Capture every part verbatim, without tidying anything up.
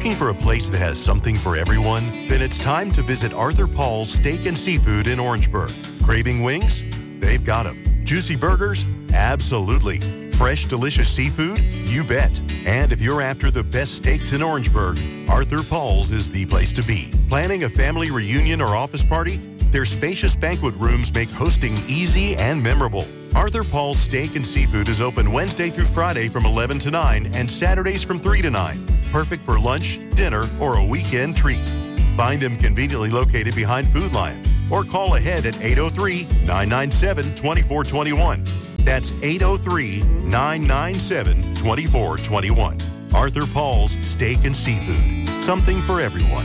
Looking for a place that has something for everyone? Then it's time to visit Arthur Paul's Steak and Seafood in Orangeburg. Craving wings? They've got them. Juicy burgers? Absolutely. Fresh, delicious seafood? You bet. And if you're after the best steaks in Orangeburg, Arthur Paul's is the place to be. Planning a family reunion or office party? Their spacious banquet rooms make hosting easy and memorable. Arthur Paul's Steak and Seafood is open Wednesday through Friday from eleven to nine and Saturdays from three to nine. Perfect for lunch, dinner, or a weekend treat. Find them conveniently located behind Food Lion or call ahead at eight oh three, nine nine seven, two four two one. That's eight oh three, nine nine seven, two four two one. Arthur Paul's Steak and Seafood. Something for everyone.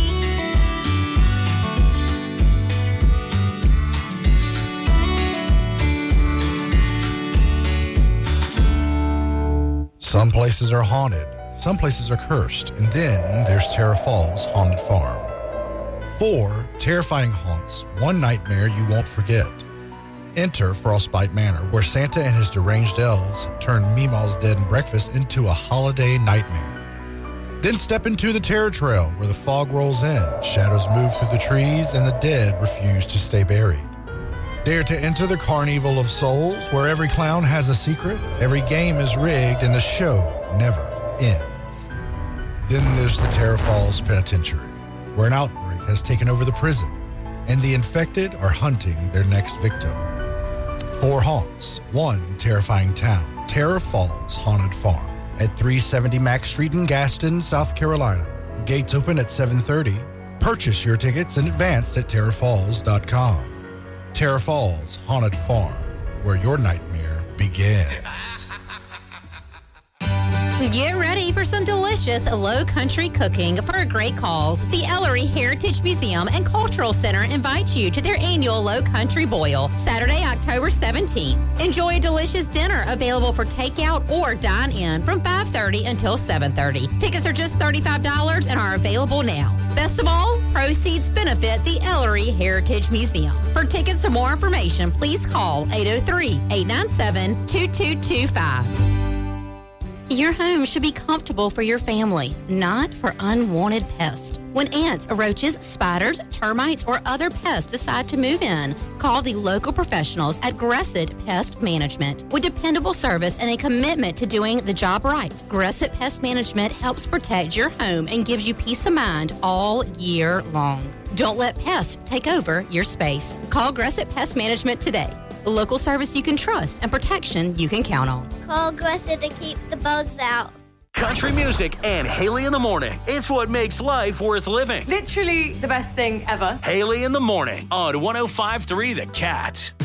Some places are haunted, some places are cursed, and then there's Terra Falls Haunted Farm. Four terrifying haunts, one nightmare you won't forget. Enter Frostbite Manor, where Santa and his deranged elves turn Meemaw's Dead and Breakfast into a holiday nightmare. Then step into the Terror Trail, where the fog rolls in, shadows move through the trees, and the dead refuse to stay buried. Dare to enter the Carnival of Souls, where every clown has a secret, every game is rigged, and the show never ends. Then there's the Terra Falls Penitentiary, where an outbreak has taken over the prison, and the infected are hunting their next victim. Four haunts, one terrifying town, Terra Falls Haunted Farm, at three seventy Mack Street in Gaston, South Carolina. Gates open at seven thirty. Purchase your tickets in advance at terra falls dot com. Terra Falls Haunted Farm, where your nightmare begins. Get ready for some delicious low country cooking for a great cause. The Ellery Heritage Museum and Cultural Center invites you to their annual Low Country Boil, Saturday, October seventeenth. Enjoy a delicious dinner available for takeout or dine-in from five thirty until seven thirty. Tickets are just thirty-five dollars and are available now. Best of all, proceeds benefit the Ellery Heritage Museum. For tickets or more information, please call eight oh three, eight nine seven, two two two five. Your home should be comfortable for your family, not for unwanted pests. When ants, roaches, spiders, termites, or other pests decide to move in, call the local professionals at Gresset Pest Management. With dependable service and a commitment to doing the job right, Gresset Pest Management helps protect your home and gives you peace of mind all year long. Don't let pests take over your space. Call Gresset Pest Management today. Local service you can trust and protection you can count on. Call Gresset to keep the bugs out. Country music and Haley in the Morning. It's what makes life worth living. Literally the best thing ever. Haley in the Morning on one oh five point three The Cat.